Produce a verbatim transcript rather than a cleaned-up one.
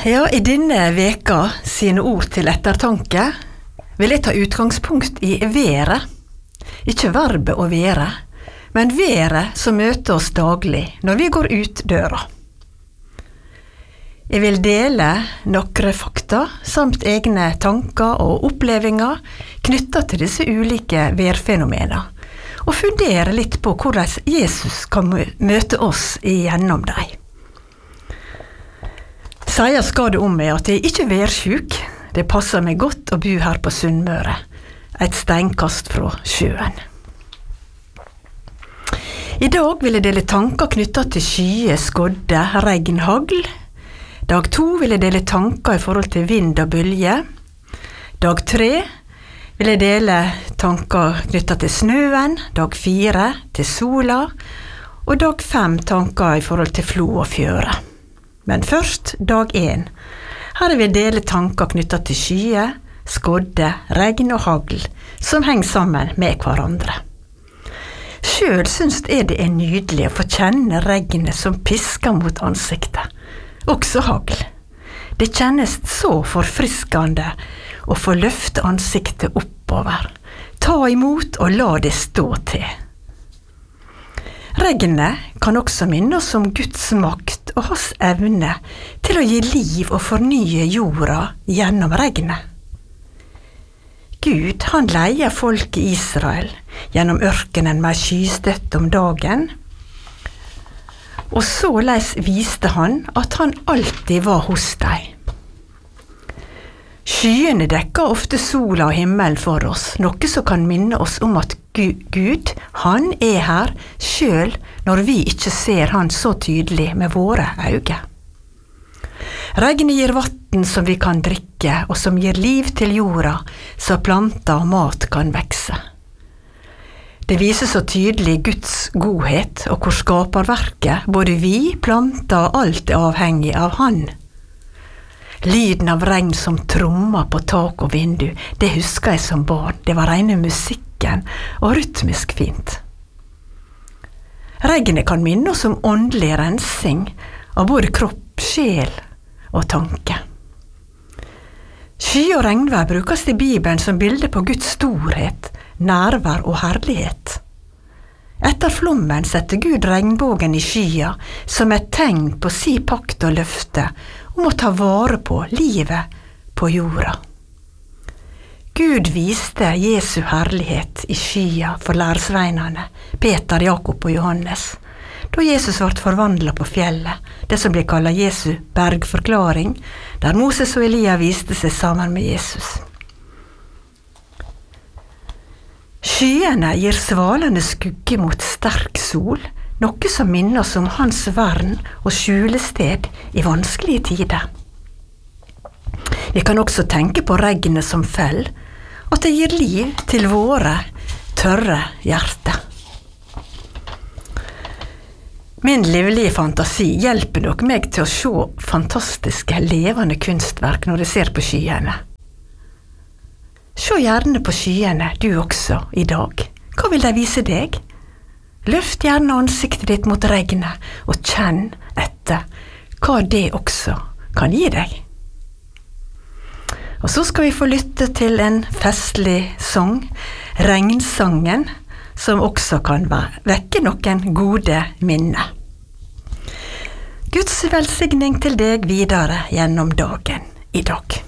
Ja, i denne veka sine ord til ettertanke vil jeg ta utgangspunkt i været. Ikke verbet å være, men været som møter oss daglig når vi går ut døra. Jeg vil dele nokre fakta samt egne tanker og opplevinger knyttet til disse ulike værfenomener, og fundere litt på hvordan Jesus kan møte oss igjennom dem. Sier skal det om meg at jeg ikke er værsjuk. Det passer meg godt å bo her på Sunnmøre, et steinkast fra sjøen. I dag vil jeg dele tanker knyttet til skyer, skodde, regn, hagl. Dag to vil jeg dele tanker i forhold til vind og bølge. Dag tre vil jeg dele tanker knyttet til snøen. Dag fire til sola. Og dag fem tanker i forhold til flo og fjøre. Men først dag én. Her vil jeg dele tanker knyttet til skyer, skodde, regn og hagl, som henger sammen med hverandre. Selv synes jeg det er nydelig å få kjenne regnet som pisker mot ansiktet. Også hagl. Det kjennes så forfriskende å få løfte ansiktet oppover. Ta imot og la det stå til. Regnet kan også minne oss om Guds makt og hans evne til å gi liv og fornye jorda gjennom regnet. Gud, han leier folket Israel gjennom ørkenen med skystøtte om dagen, og såleis viste han at han alltid var hos dem. Skyene dekker ofte sola og himmelen for oss, noe som kan minne oss om at Gud, han er her selv når vi ikke ser han så tydelig med våre øyne. Regnet gir vatten som vi kan drikke, og som gir liv til jorda, så planter og mat kan vekse. Det viser så tydelig Guds godhet, og hvor skaperverket, både vi, planter og alt er avhengig av han. Lyden av regn som trommer på tak og vindu, det husker jeg som barn. Det var rene musikken og rytmisk fint. Regnet kan minne oss om åndelig rensing av både kropp, sjel og tanke. Sky og regnvær brukes i Bibelen som bilde på Guds storhet, nærvær og herlighet. Etter flommen setter Gud regnbågen i skya som et tegn på si pakt og løfte om å ta vare på livet på jorda. Gud viste Jesu herlighet i skya for læresveinene, Peter, Jakob og Johannes, da Jesus ble forvandlet på fjellet, det som blir kallet Jesu bergforklaring, der Moses og Elia viste seg sammen med Jesus. Skyene gir svalende skugge mot sterk sol, noe som minner oss om hans vern og skjulested i vanskelige tider. Vi kan også tenke på regnet som fell, at det gir liv til våre tørre hjerter. Min livlige fantasi hjelper nok meg til å se fantastiske, levende kunstverk når jeg ser på skyene. Se gjerne på skyene, du også, i dag. Hva vil de vise deg? Løft gjerne ansiktet ditt mot regnet, og kjenn etter hva det også kan gi deg. Og så skal vi få lytte til en festlig sang, Regnsangen, som også kan vekke noen gode minner. Guds velsigning til deg videre gjennom dagen i dag.